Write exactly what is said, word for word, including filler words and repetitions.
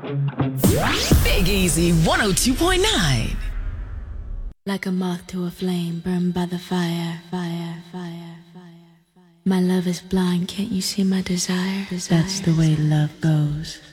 Big Easy one oh two point nine. Like a moth to a flame, burned by the fire, fire, fire, fire, fire. My love is blind, can't you see my desire? desire. That's the way love goes.